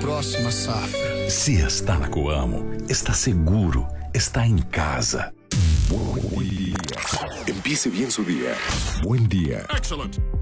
próxima safra. Se está na Coamo, está seguro, está en casa. Buen día. Empiece bien su día. Buen día. Excellent.